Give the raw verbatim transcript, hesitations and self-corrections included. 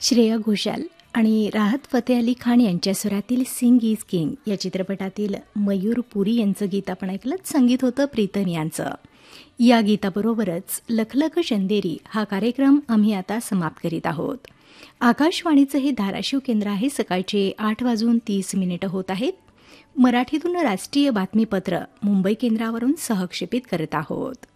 श्रेया घोषाल आणि राहत फतेह अली खान यांच्या स्वरातील सिंग इज किंग या चित्रपटातील मयूर पुरी यांचं गीत आपण ऐकलं. संगीत होतं प्रीतम यांचं. या गीताबरोबरच लखलख चंदेरी हा कार्यक्रम आम्ही आता समाप्त करीत आहोत. आकाशवाणीचं हे धाराशिव केंद्र आहे. सकाळचे आठ वाजून तीस मिनिटं होत आहेत. मराठीतून राष्ट्रीय बातमीपत्र मुंबई केंद्रावरून सहक्षेपित करत आहोत.